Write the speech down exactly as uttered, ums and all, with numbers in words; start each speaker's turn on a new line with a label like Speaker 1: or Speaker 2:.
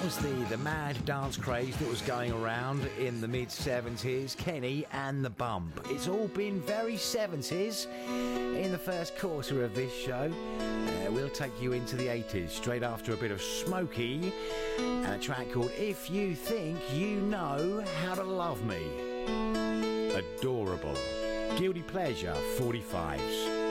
Speaker 1: was the, the mad dance craze that was going around in the mid-seventies. Kenny and the Bump. It's all been very seventies. In the first quarter of this show, uh, we'll take you into the eighties, straight after a bit of Smokey and a track called If You Think You Know How to Love Me. Adorable. Guilty Pleasure forty-fives.